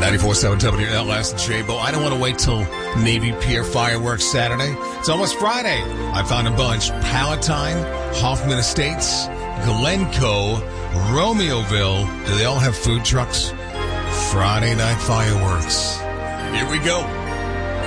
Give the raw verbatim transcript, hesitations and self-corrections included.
ninety-four point seven W L S J-Bo. I don't want to wait till Navy Pier fireworks Saturday. It's almost Friday. I found a bunch. Palatine, Hoffman Estates, Glencoe, Romeoville. Do they all have food trucks? Friday night fireworks. Here we go.